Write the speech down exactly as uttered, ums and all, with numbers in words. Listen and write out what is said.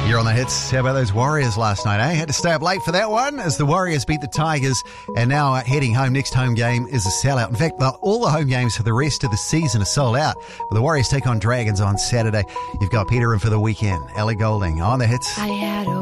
You're on the hits. How about those Warriors last night, eh? Had to stay up late for that one as the Warriors beat the Tigers, and now uh, heading home. Next home game is a sellout. In fact, the, all the home games for the rest of the season are sold out. But the Warriors take on Dragons on Saturday. You've got Peter in for the weekend. Ellie Goulding on the hits. I had a